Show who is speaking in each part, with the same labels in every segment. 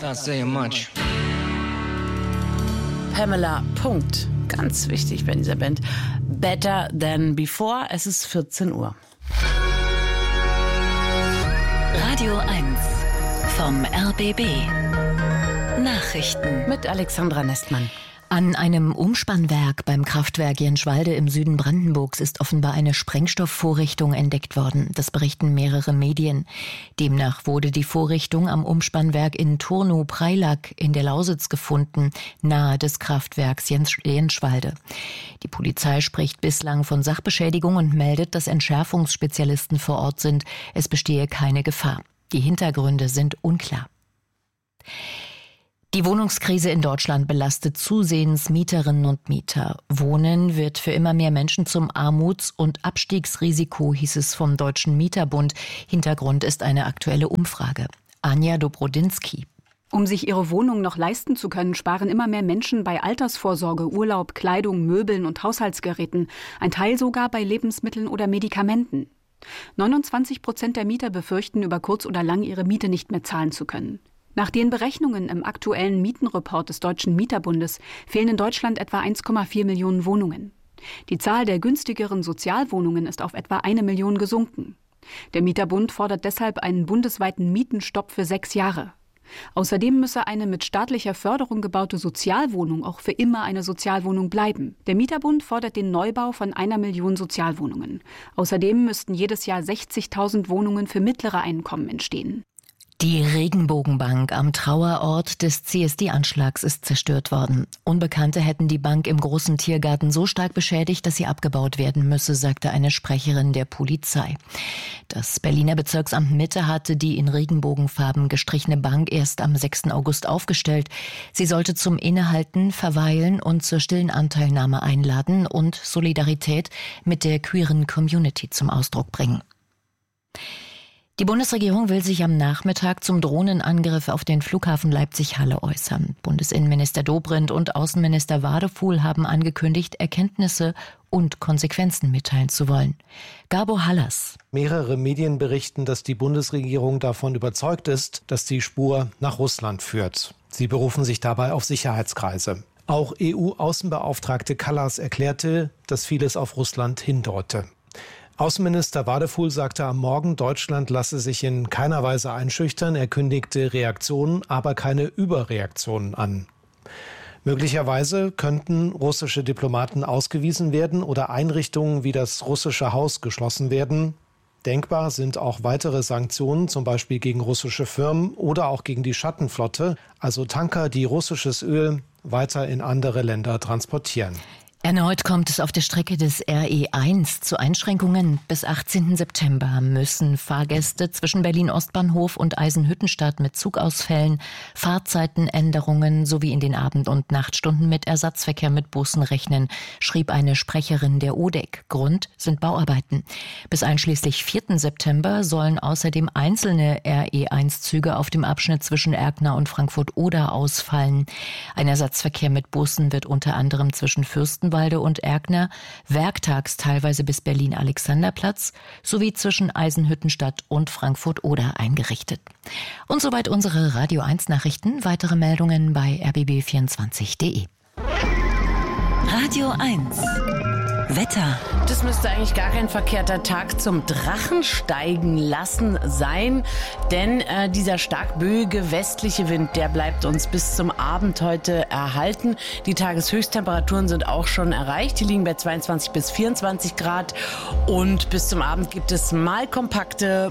Speaker 1: Not saying much.
Speaker 2: Pamela, Punkt. Ganz wichtig bei dieser Band. Better Than Before. Es ist 14 Uhr.
Speaker 3: Radio 1 vom RBB. Nachrichten
Speaker 2: Mit Alexandra Nestmann.
Speaker 3: An einem Umspannwerk beim Kraftwerk Jenschwalde im Süden Brandenburgs ist offenbar eine Sprengstoffvorrichtung entdeckt worden. Das berichten mehrere Medien. Demnach wurde die Vorrichtung am Umspannwerk in Turnu-Preilack in der Lausitz gefunden, nahe des Kraftwerks Jenschwalde. Die Polizei spricht bislang von Sachbeschädigung und meldet, dass Entschärfungsspezialisten vor Ort sind. Es bestehe keine Gefahr. Die Hintergründe sind unklar. Die Wohnungskrise in Deutschland belastet zusehends Mieterinnen und Mieter. Wohnen wird für immer mehr Menschen zum Armuts- und Abstiegsrisiko, hieß es vom Deutschen Mieterbund. Hintergrund ist eine aktuelle Umfrage. Anja Dobrodinsky.
Speaker 4: Um sich ihre Wohnung noch leisten zu können, sparen immer mehr Menschen bei Altersvorsorge, Urlaub, Kleidung, Möbeln und Haushaltsgeräten. Ein Teil sogar bei Lebensmitteln oder Medikamenten. 29% der Mieter befürchten, über kurz oder lang ihre Miete nicht mehr zahlen zu können. Nach den Berechnungen im aktuellen Mietenreport des Deutschen Mieterbundes fehlen in Deutschland etwa 1,4 Millionen Wohnungen. Die Zahl der günstigeren Sozialwohnungen ist auf etwa 1 Million gesunken. Der Mieterbund fordert deshalb einen bundesweiten Mietenstopp für 6 Jahre. Außerdem müsse eine mit staatlicher Förderung gebaute Sozialwohnung auch für immer eine Sozialwohnung bleiben. Der Mieterbund fordert den Neubau von 1 Million Sozialwohnungen. Außerdem müssten jedes Jahr 60.000 Wohnungen für mittlere Einkommen entstehen.
Speaker 3: Die Regenbogenbank am Trauerort des CSD-Anschlags ist zerstört worden. Unbekannte hätten die Bank im großen Tiergarten so stark beschädigt, dass sie abgebaut werden müsse, sagte eine Sprecherin der Polizei. Das Berliner Bezirksamt Mitte hatte die in Regenbogenfarben gestrichene Bank erst am 6. August aufgestellt. Sie sollte zum Innehalten, Verweilen und zur stillen Anteilnahme einladen und Solidarität mit der queeren Community zum Ausdruck bringen. Die Bundesregierung will sich am Nachmittag zum Drohnenangriff auf den Flughafen Leipzig-Halle äußern. Bundesinnenminister Dobrindt und Außenminister Wadefuhl haben angekündigt, Erkenntnisse und Konsequenzen mitteilen zu wollen. Gabo Hallas.
Speaker 5: Mehrere Medien berichten, dass die Bundesregierung davon überzeugt ist, dass die Spur nach Russland führt. Sie berufen sich dabei auf Sicherheitskreise. Auch EU-Außenbeauftragte Kallas erklärte, dass vieles auf Russland hindeute. Außenminister Wadefuhl sagte am Morgen, Deutschland lasse sich in keiner Weise einschüchtern. Er kündigte Reaktionen, aber keine Überreaktionen an. Möglicherweise könnten russische Diplomaten ausgewiesen werden oder Einrichtungen wie das russische Haus geschlossen werden. Denkbar sind auch weitere Sanktionen, zum Beispiel gegen russische Firmen oder auch gegen die Schattenflotte, also Tanker, die russisches Öl weiter in andere Länder transportieren.
Speaker 3: Erneut kommt es auf der Strecke des RE1 zu Einschränkungen. Bis 18. September müssen Fahrgäste zwischen Berlin-Ostbahnhof und Eisenhüttenstadt mit Zugausfällen, Fahrzeitenänderungen sowie in den Abend- und Nachtstunden mit Ersatzverkehr mit Bussen rechnen, schrieb eine Sprecherin der ODEC. Grund sind Bauarbeiten. Bis einschließlich 4. September sollen außerdem einzelne RE1-Züge auf dem Abschnitt zwischen Erkner und Frankfurt-Oder ausfallen. Ein Ersatzverkehr mit Bussen wird unter anderem zwischen Fürstenwalde und Erkner werktags teilweise bis Berlin-Alexanderplatz sowie zwischen Eisenhüttenstadt und Frankfurt-Oder eingerichtet. Und soweit unsere Radio 1 Nachrichten. Weitere Meldungen bei rbb24.de. Radio 1 Wetter.
Speaker 2: Das müsste eigentlich gar kein verkehrter Tag zum Drachensteigen lassen sein, denn dieser stark böige westliche Wind, der bleibt uns bis zum Abend heute erhalten. Die Tageshöchsttemperaturen sind auch schon erreicht. Die liegen bei 22 bis 24 Grad und bis zum Abend gibt es mal kompakte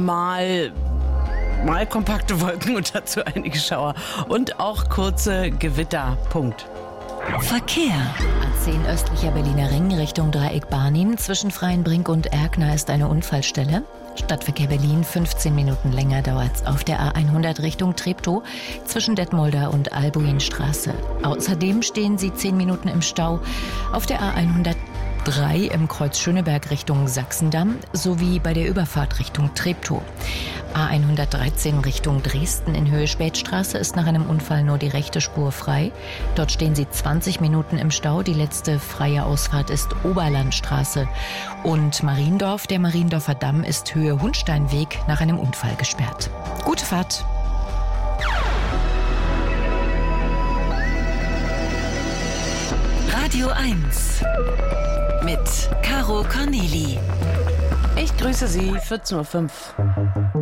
Speaker 2: Wolken und dazu einige Schauer und auch kurze Gewitter. Punkt.
Speaker 3: Verkehr. A10 östlicher Berliner Ring Richtung Dreieck Barnim. Zwischen Freienbrink und Erkner ist eine Unfallstelle. Stadtverkehr Berlin, 15 Minuten länger dauert's auf der A100 Richtung Treptow zwischen Detmolder und Albuinstraße. Außerdem stehen Sie 10 Minuten im Stau auf der A103 im Kreuz Schöneberg Richtung Sachsendamm sowie bei der Überfahrt Richtung Treptow. A113 Richtung Dresden in Höhe Spätstraße ist nach einem Unfall nur die rechte Spur frei. Dort stehen Sie 20 Minuten im Stau. Die letzte freie Ausfahrt ist Oberlandstraße. Und Mariendorf, der Mariendorfer Damm ist Höhe Hundsteinweg nach einem Unfall gesperrt. Gute Fahrt!
Speaker 1: Radio 1 mit Caro Corneli.
Speaker 2: Ich grüße Sie, 14:05 Uhr.